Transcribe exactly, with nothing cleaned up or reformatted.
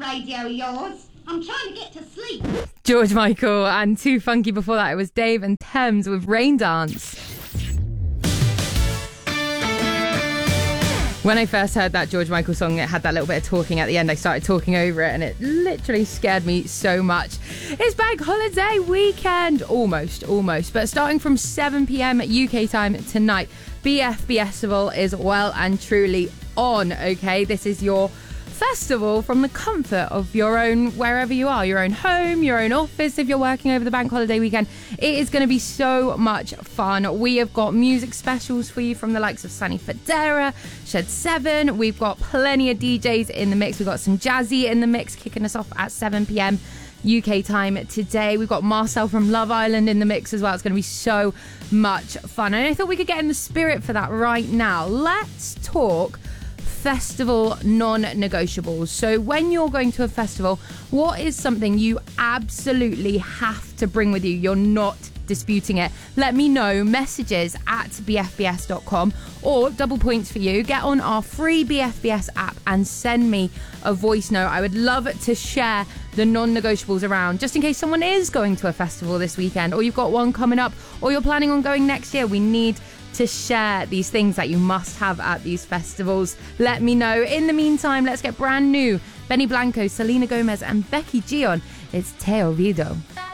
radio of yours. I'm trying to get to sleep. George Michael, and Too Funky before that. It was Dave and Thames with Rain Dance. When I first heard that George Michael song, it had that little bit of talking at the end. I started talking over it and it literally scared me so much. It's bank holiday weekend. Almost, almost. But starting from seven p.m. U K time tonight, B F B Festival is well and truly on, okay? This is your festival from the comfort of your own, wherever you are, your own home, your own office if you're working over the bank holiday weekend. It is going to be so much fun. We have got music specials for you from the likes of Sunny Federa, Shed seven. We've got plenty of D Js in the mix. We've got some Jazzy in the mix kicking us off at seven p.m. U K time today. We've got Marcel from Love Island in the mix as well. It's going to be so much fun. And I thought we could get in the spirit for that right now. Let's talk festival non-negotiables. So when you're going to a festival, what is something you absolutely have to bring with you? You're not disputing it. Let me know. Messages at b f b s dot com, or double points for you. Get on our free B F B S app and send me a voice note. I would love to share the non-negotiables around, just in case someone is going to a festival this weekend, or you've got one coming up, or you're planning on going next year. We need to share these things that you must have at these festivals. Let me know. In the meantime, let's get brand new Benny Blanco, Selena Gomez and Becky G on. It's Te Olvido.